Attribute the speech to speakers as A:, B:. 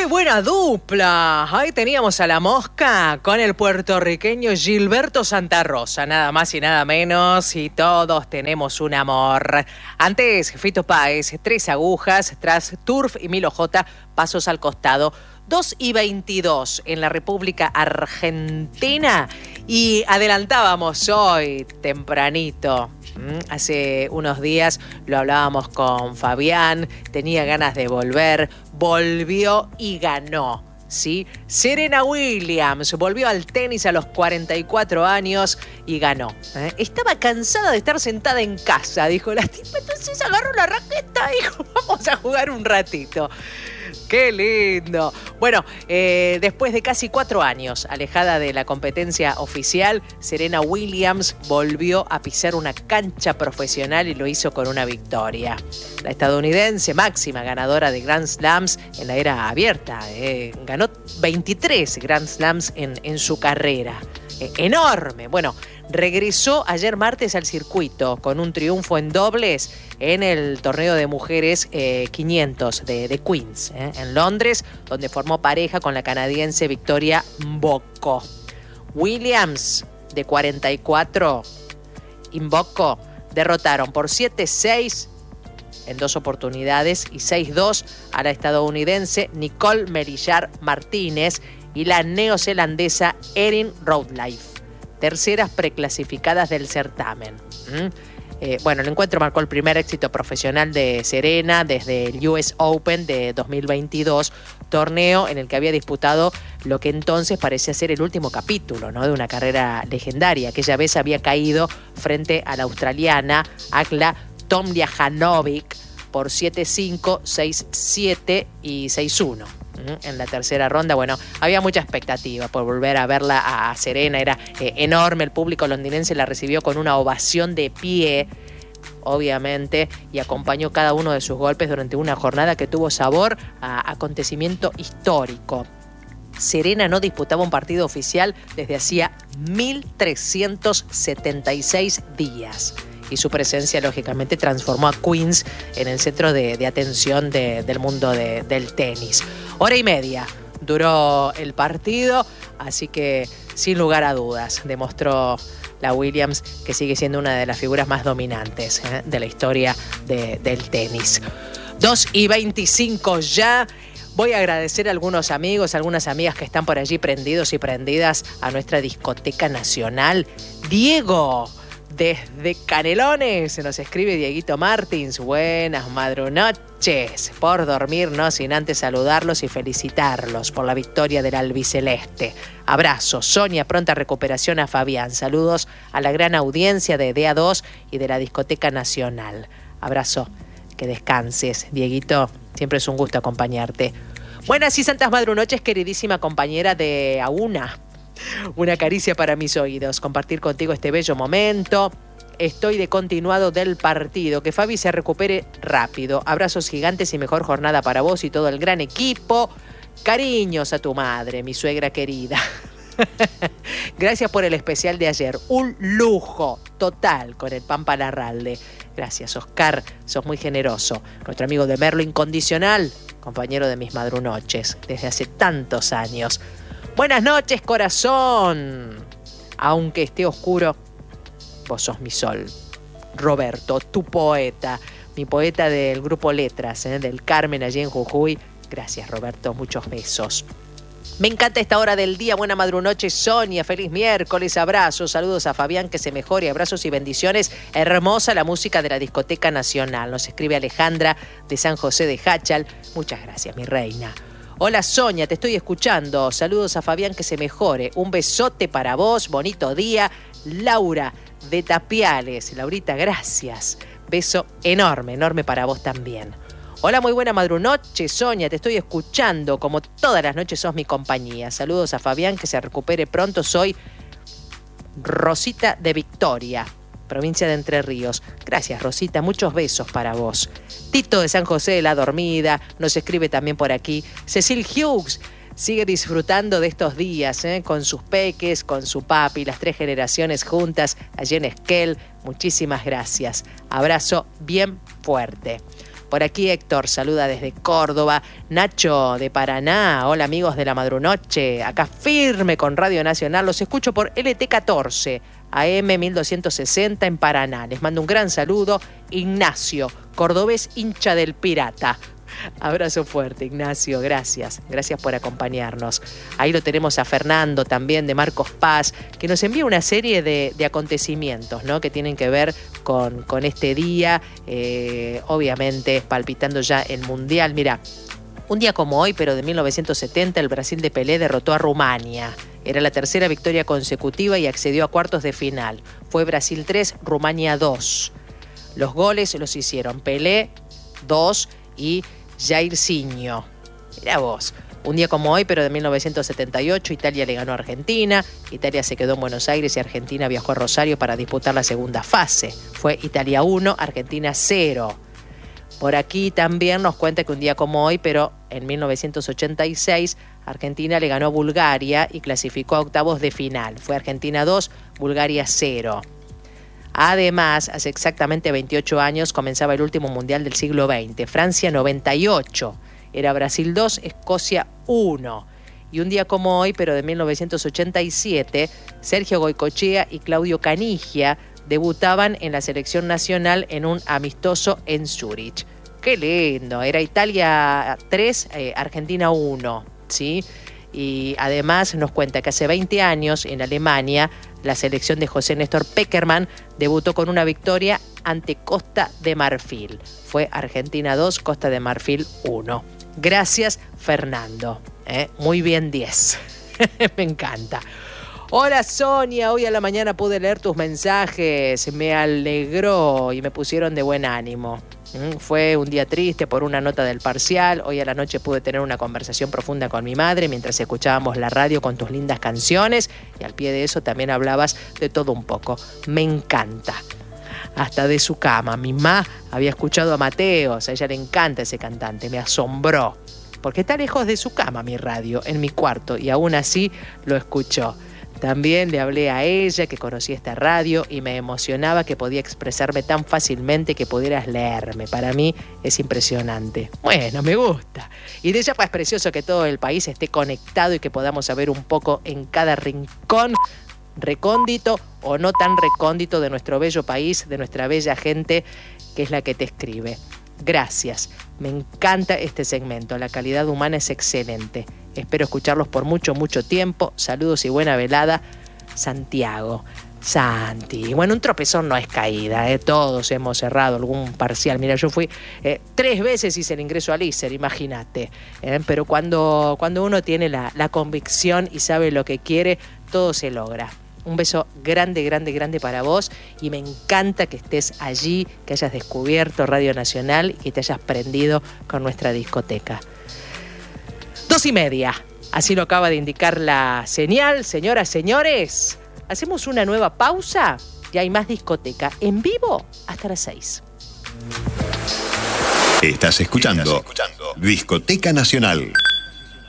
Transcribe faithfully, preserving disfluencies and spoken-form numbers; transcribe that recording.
A: buena dupla! Ahí teníamos a La Mosca con el puertorriqueño Gilberto Santa Rosa, nada más y nada menos, y todos tenemos un amor. Antes, Fito Páez, Tres Agujas, tras Turf y Milo J, Pasos al Costado. dos y veintidós en la República Argentina, y adelantábamos hoy tempranito. Hace unos días lo hablábamos con Fabián, tenía ganas de volver, volvió y ganó, ¿sí? Serena Williams volvió al tenis a los cuarenta y cuatro años y ganó. ¿eh? Estaba cansada de estar sentada en casa, dijo la tipa, entonces agarró la raqueta y dijo, vamos a jugar un ratito. ¡Qué lindo! Bueno, eh, después de casi cuatro años alejada de la competencia oficial, Serena Williams volvió a pisar una cancha profesional y lo hizo con una victoria. La estadounidense, máxima ganadora de Grand Slams en la era abierta, eh, ganó veintitrés Grand Slams en, en su carrera. Eh, enorme. Bueno, regresó ayer martes al circuito con un triunfo en dobles en el torneo de mujeres eh, quinientos de, de Queens, eh, en Londres, donde formó pareja con la canadiense Victoria Mboko. Williams, de cuarenta y cuatro, y Mboko derrotaron por siete seis en dos oportunidades y seis dos a la estadounidense Nicole Merillar Martínez y la neozelandesa Erin Routliffe, terceras preclasificadas del certamen. ¿Mm? Eh, bueno, el encuentro marcó el primer éxito profesional de Serena desde el U S Open de dos mil veintidós, torneo en el que había disputado lo que entonces parecía ser el último capítulo, ¿no?, de una carrera legendaria. Aquella vez había caído frente a la australiana Agla Tomljanovic por siete cinco, seis siete y seis uno. En la tercera ronda, bueno, había mucha expectativa por volver a verla a Serena, era eh, enorme, el público londinense la recibió con una ovación de pie, obviamente, y acompañó cada uno de sus golpes durante una jornada que tuvo sabor a acontecimiento histórico. Serena no disputaba un partido oficial desde hacía mil trescientos setenta y seis días. Y su presencia, lógicamente, transformó a Queens en el centro de, de atención de, del mundo de, del tenis. Hora y media duró el partido, así que, sin lugar a dudas, demostró la Williams que sigue siendo una de las figuras más dominantes ¿eh? de la historia de, del tenis. dos y veinticinco ya. Voy a agradecer a algunos amigos, algunas amigas que están por allí prendidos y prendidas a nuestra discoteca nacional. Diego, desde Canelones, se nos escribe Dieguito Martins. Buenas madrunoches. Por dormirnos sin antes saludarlos y felicitarlos por la victoria del albiceleste. Abrazo. Sonia, pronta recuperación a Fabián. Saludos a la gran audiencia de D A dos y de la discoteca nacional. Abrazo. Que descanses, Dieguito. Siempre es un gusto acompañarte. Buenas y santas madrunoches, queridísima compañera de A Una. Una caricia para mis oídos, compartir contigo este bello momento. Estoy de continuado del partido. Que Fabi se recupere rápido. Abrazos gigantes y mejor jornada para vos y todo el gran equipo. Cariños a tu madre, mi suegra querida. Gracias por el especial de ayer. Un lujo total con el Pampa Larralde. Gracias, Oscar. Sos muy generoso. Nuestro amigo de Merlo Incondicional, compañero de mis madrunoches desde hace tantos años. Buenas noches, corazón. Aunque esté oscuro, vos sos mi sol. Roberto, tu poeta, mi poeta del grupo Letras, ¿eh? del Carmen allí en Jujuy. Gracias, Roberto, muchos besos. Me encanta esta hora del día. Buena madrunoche, Sonia. Feliz miércoles. Abrazos. Saludos a Fabián, que se mejore. Abrazos y bendiciones. Hermosa la música de la Discoteca Nacional. Nos escribe Alejandra de San José de Jáchal. Muchas gracias, mi reina. Hola, Sonia, te estoy escuchando. Saludos a Fabián, que se mejore. Un besote para vos. Bonito día. Laura de Tapiales. Laurita, gracias. Beso enorme, enorme para vos también. Hola, muy buena madrunoche, Sonia, te estoy escuchando. Como todas las noches sos mi compañía. Saludos a Fabián, que se recupere pronto. Soy Rosita de Victoria, provincia de Entre Ríos. Gracias, Rosita, muchos besos para vos. Tito de San José de la Dormida nos escribe también por aquí. Cecil Hughes sigue disfrutando de estos días, ¿eh? con sus peques, con su papi, las tres generaciones juntas allí en Esquel. Muchísimas gracias. Abrazo bien fuerte. Por aquí Héctor saluda desde Córdoba. Nacho de Paraná. Hola amigos de la Madrunoche. Acá firme con Radio Nacional. Los escucho por L T catorce, A M mil doscientos sesenta en Paraná. Les mando un gran saludo. Ignacio, cordobés hincha del Pirata. Abrazo fuerte, Ignacio, gracias. Gracias por acompañarnos. Ahí lo tenemos a Fernando también de Marcos Paz, que nos envía una serie de, de acontecimientos, ¿no? Que tienen que ver con, con este día, eh, obviamente palpitando ya el Mundial. Mira, un día como hoy, pero de mil novecientos setenta, el Brasil de Pelé derrotó a Rumania. Era la tercera victoria consecutiva y accedió a cuartos de final. Fue Brasil tres, Rumania dos. Los goles los hicieron Pelé dos y Jairzinho. Mirá vos. Un día como hoy, pero de mil novecientos setenta y ocho, Italia le ganó a Argentina. Italia se quedó en Buenos Aires y Argentina viajó a Rosario para disputar la segunda fase. Fue Italia uno, Argentina cero. Por aquí también nos cuenta que un día como hoy, pero en mil novecientos ochenta y seis, Argentina le ganó a Bulgaria y clasificó a octavos de final. Fue Argentina dos, Bulgaria cero. Además, hace exactamente veintiocho años comenzaba el último mundial del siglo veinte. Francia noventa y ocho. Era Brasil dos, Escocia uno. Y un día como hoy, pero de mil novecientos ochenta y siete, Sergio Goycochea y Claudio Canigia debutaban en la selección nacional en un amistoso en Zúrich. ¡Qué lindo! Era Italia tres, eh, Argentina uno, ¿sí? Y además nos cuenta que hace veinte años en Alemania la selección de José Néstor Pekerman debutó con una victoria ante Costa de Marfil. Fue Argentina dos, Costa de Marfil uno. Gracias, Fernando. ¿Eh? Muy bien, diez. Me encanta. Hola Sonia, hoy a la mañana pude leer tus mensajes, me alegró y me pusieron de buen ánimo. Fue un día triste por una nota del parcial. Hoy a la noche pude tener una conversación profunda con mi madre mientras escuchábamos la radio con tus lindas canciones y al pie de eso también hablabas de todo un poco. Me encanta. Hasta de su cama. Mi mamá había escuchado a Mateos, a ella le encanta ese cantante, me asombró. Porque está lejos de su cama mi radio, en mi cuarto, y aún así lo escuchó. También le hablé a ella que conocía esta radio y me emocionaba que podía expresarme tan fácilmente que pudieras leerme. Para mí es impresionante. Bueno, me gusta. Y de ella pues es precioso que todo el país esté conectado y que podamos saber un poco en cada rincón, recóndito o no tan recóndito de nuestro bello país, de nuestra bella gente que es la que te escribe. Gracias. Me encanta este segmento. La calidad humana es excelente. Espero escucharlos por mucho, mucho tiempo. Saludos y buena velada. Santiago. Santi. Bueno, un tropezón no es caída, ¿eh? Todos hemos cerrado algún parcial. Mira, yo fui eh, tres veces hice el ingreso al I S E R, imagínate. ¿eh? Pero cuando, cuando uno tiene la, la convicción y sabe lo que quiere, todo se logra. Un beso grande, grande, grande para vos y me encanta que estés allí, que hayas descubierto Radio Nacional y que te hayas prendido con nuestra discoteca. Dos y media, así lo acaba de indicar la señal. Señoras, señores, hacemos una nueva pausa y hay más discoteca en vivo hasta las seis.
B: Estás escuchando, Estás escuchando Discoteca Nacional.